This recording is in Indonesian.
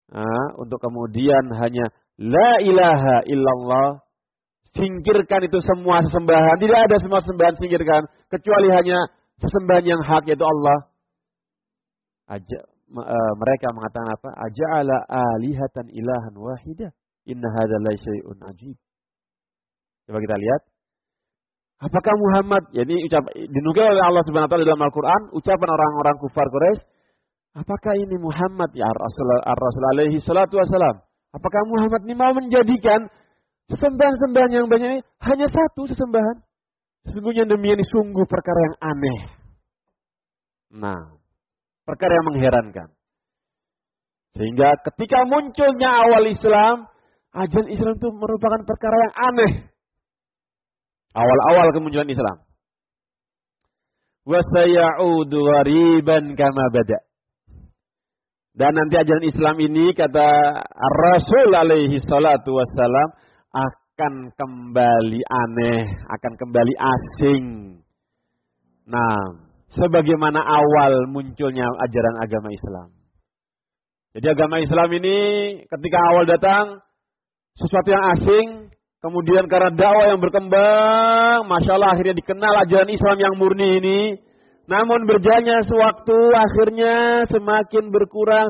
untuk kemudian hanya la ilaha illallah, singkirkan itu semua sesembahan, tidak ada semua sesembahan singkirkan, kecuali hanya sesembahan yang hak yaitu Allah. Mereka mengatakan apa? Aja'ala alihatan ilahan wahidah, inna hadza la syai'un ajib. Coba kita lihat. Apakah Muhammad, ini dinukil oleh Allah Subhanahu wa taala dalam Al-Qur'an, ucapan orang-orang kufar Quraisy, apakah ini Muhammad ya Rasul alaihi salatu wasalam? Apakah Muhammad ini mau menjadikan sesembahan-sembahan yang banyak ini hanya satu sesembahan? Sesungguhnya demikian ini sungguh perkara yang aneh. Nah, perkara yang mengherankan. Sehingga ketika munculnya awal Islam, ajaran Islam itu merupakan perkara yang aneh. Awal-awal kemunculan Islam. Wa sayaudu ghariban kama bada. Dan nanti ajaran Islam ini kata Rasul alaihi salatu wassalam akan kembali aneh, akan kembali asing. Nah, sebagaimana awal munculnya ajaran agama Islam. Jadi agama Islam ini ketika awal datang sesuatu yang asing, kemudian karena dakwah yang berkembang, Masya Allah akhirnya dikenal ajaran Islam yang murni ini. Namun berjalannya sewaktu akhirnya semakin berkurang,